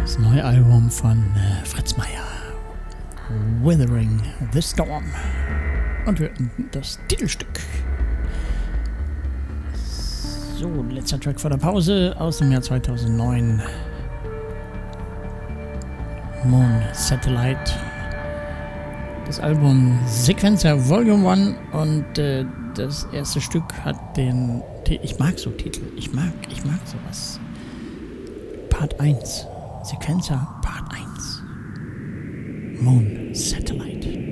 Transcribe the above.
Das neue Album von Fritz Meier. Weathering the Storm. Und wir hörten das Titelstück. So, letzter Track vor der Pause aus dem Jahr 2009. Moon Satellite. Das Album Sequencer Volume 1 und das erste Stück hat den ich mag so Titel. Ich mag sowas. Part 1. Sequencer Part 1. Moon Satellite.